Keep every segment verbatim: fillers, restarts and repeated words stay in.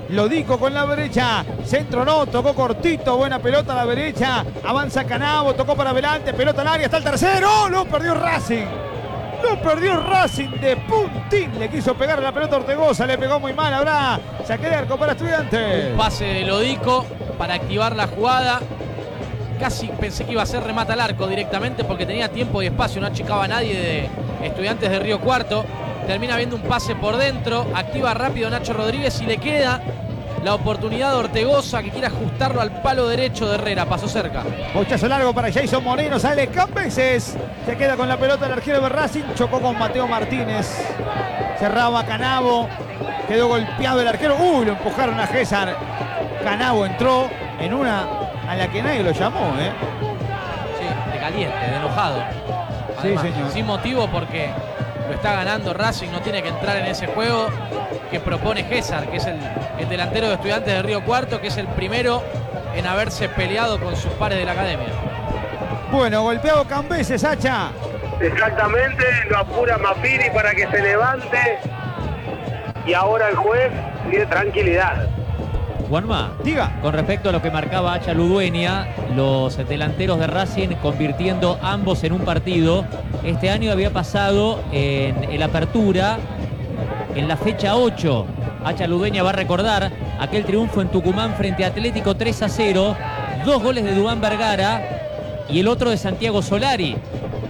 Lodico con la derecha. Centro no, tocó cortito. Buena pelota a la derecha. Avanza Canavo, tocó para adelante. Pelota al área, está el tercero. Lo perdió Racing. Lo perdió Racing de puntín. Le quiso pegar la pelota a Ortegoza. Le pegó muy mal. Habrá saque de arco para Estudiantes. Un pase de Lodico para activar la jugada. Casi pensé que iba a ser remata al arco directamente porque tenía tiempo y espacio. No achicaba a nadie de Estudiantes de Río Cuarto. Termina viendo un pase por dentro. Activa rápido Nacho Rodríguez y le queda la oportunidad de Ortegoza, que quiere ajustarlo al palo derecho de Herrera. Pasó cerca. Bochazo largo para Jason Moreno. Sale Cambeses. Se queda con la pelota el arquero de Racing. Chocó con Mateo Martínez. Cerraba Canavo. Quedó golpeado el arquero. Uy, lo empujaron a César. Canavo entró en una a la que nadie lo llamó, ¿eh? Sí, de caliente, de enojado. Además, sí, señor. Sin motivo porque lo está ganando Racing. No tiene que entrar en ese juego que propone César, que es el, el delantero de Estudiantes de Río Cuarto, que es el primero en haberse peleado con sus pares de la academia. Bueno, golpeado Cambeses, Hacha. Exactamente, lo apura Maffini para que se levante. Y ahora el juez tiene tranquilidad. Juanma, diga. Con respecto a lo que marcaba Hacha Ludueña, los delanteros de Racing convirtiendo ambos en un partido. Este año había pasado en el Apertura, en la fecha ocho. Hacha Ludueña va a recordar aquel triunfo en Tucumán frente a Atlético tres a cero. Dos goles de Duván Vergara y el otro de Santiago Solari.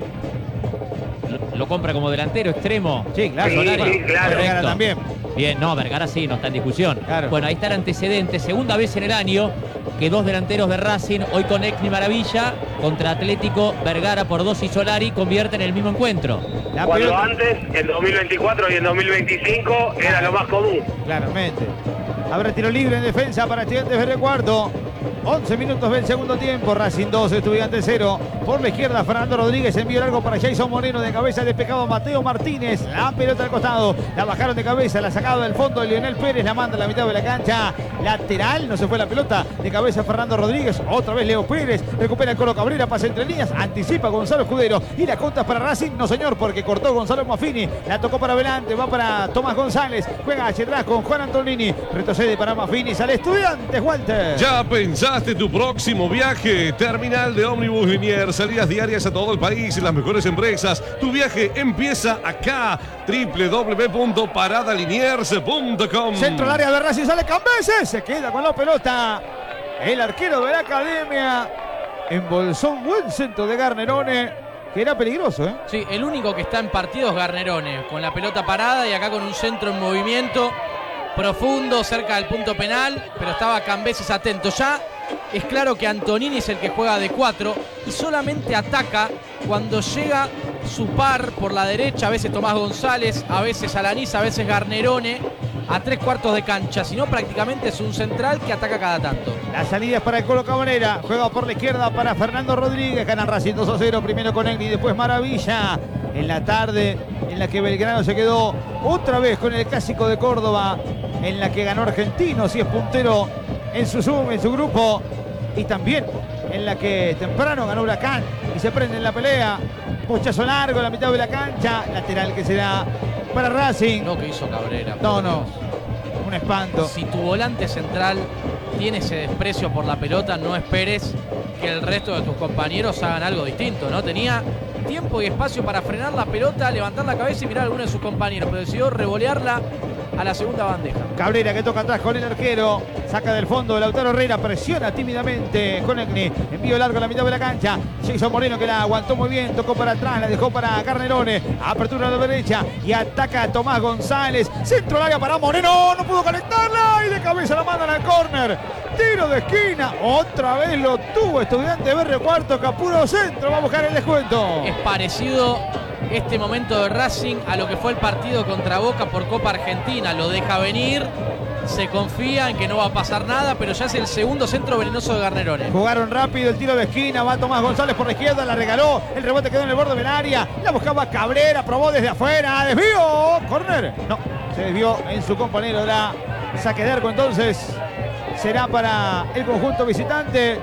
Lo, lo compra como delantero extremo. Sí, claro. Sí, Solari. sí, claro. Vergara también. Bien, no, Vergara sí, no está en discusión. Claro. Bueno, ahí está el antecedente. Segunda vez en el año que dos delanteros de Racing, hoy con Exni Maravilla, contra Atlético, Vergara por dos y Solari, convierten en el mismo encuentro. La Cuando pelota... antes, en dos mil veinticuatro y en dos mil veinticinco, era lo más común. Claramente. Habrá tiro libre en defensa para Estudiantes de Río Cuarto. once minutos del segundo tiempo. Racing dos, Estudiantes cero. Por la izquierda, Fernando Rodríguez. Envío largo para Jason Moreno. De cabeza despejado Mateo Martínez. La pelota al costado. La bajaron de cabeza. La sacaba del fondo de Lionel Pérez. La manda a la mitad de la cancha. Lateral. No se fue la pelota. De cabeza Fernando Rodríguez. Otra vez Leo Pérez. Recupera el Colo Cabrera. Pasa entre líneas. Anticipa Gonzalo Escudero. Y la conta para Racing. No, señor, porque cortó Gonzalo Maffini. La tocó para adelante. Va para Tomás González. Juega hacia atrás con Juan Antonini. Retrocede para Maffini. Sale Estudiantes, Walter. ¿Ya pensaste tu próximo viaje? Terminal de Ómnibus Liniers, salidas diarias a todo el país y las mejores empresas. Tu viaje empieza acá. doble u doble u doble u punto parada liniers punto com. Centro al área de Racing, sale Cambeses. Se queda con la pelota el arquero de la academia. Embolsó un buen centro de Garnerone, que era peligroso, ¿eh? Sí, el único que está en partido es Garnerone, con la pelota parada y acá con un centro en movimiento profundo cerca del punto penal, pero estaba Cambeses atento. Ya es claro que Antonini es el que juega de cuatro y solamente ataca cuando llega su par por la derecha, a veces Tomás González, a veces Alanís, a veces Garnerone, a tres cuartos de cancha. Si no, prácticamente es un central que ataca cada tanto. La salida es para el Colo Cabrera. Juega por la izquierda para Fernando Rodríguez. Gana Racing dos a cero. Primero con Egni, después Maravilla. En la tarde en la que Belgrano se quedó otra vez con el Clásico de Córdoba, en la que ganó Argentinos y es puntero en su, Zoom, en su grupo. Y también en la que temprano ganó Huracán y se prende en la pelea. Pochazo largo en la mitad de la cancha. Lateral que será para Racing. Lo que hizo Cabrera. No, no. Un espanto. Si tu volante central tiene ese desprecio por la pelota, no esperes que el resto de tus compañeros hagan algo distinto, ¿no? Tenía tiempo y espacio para frenar la pelota, levantar la cabeza y mirar a alguno de sus compañeros, pero decidió revolearla a la segunda bandeja. Cabrera que toca atrás con el arquero. Saca del fondo Lautaro Herrera. Presiona tímidamente con Egni. Envío largo a la mitad de la cancha. Jason Moreno que la aguantó muy bien. Tocó para atrás. La dejó para Garnerone. Apertura a la derecha. Y ataca a Tomás González. Centro al área para Moreno. No pudo conectarla. Y de cabeza la mandan al córner. Tiro de esquina. Otra vez lo tuvo Estudiante de Río Cuarto. Capuro centro. Va a buscar el descuento. Es parecido este momento de Racing a lo que fue el partido contra Boca por Copa Argentina. Lo deja venir, se confía en que no va a pasar nada, pero ya es el segundo centro venenoso de Garnerone. Jugaron rápido el tiro de esquina, va Tomás González por la izquierda, la regaló, el rebote quedó en el borde del área, la buscaba Cabrera, probó desde afuera, desvío, córner, no, se desvió en su compañero, la saque de arco, entonces será para el conjunto visitante.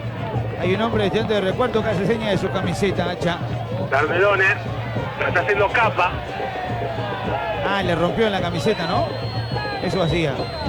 Hay un hombre de Estudiante de Río Cuarto que hace seña de su camiseta, Hacha. Garnerone, lo está haciendo capa. Ah, le rompió en la camiseta, ¿no? Eso hacía.